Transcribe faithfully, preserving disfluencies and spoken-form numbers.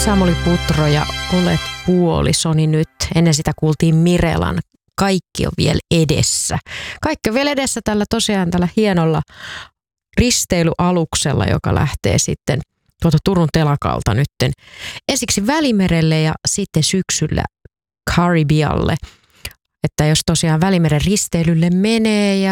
Samuli Putro ja Olet puolisoni nyt. Ennen sitä kuultiin Mirelan Kaikki on vielä edessä. Kaikki on vielä edessä tällä tosiaan tällä hienolla risteilyaluksella, joka lähtee sitten tuolta Turun telakalta nytten ensiksi Välimerelle ja sitten syksyllä Karibialle. Että jos tosiaan Välimeren risteilylle menee ja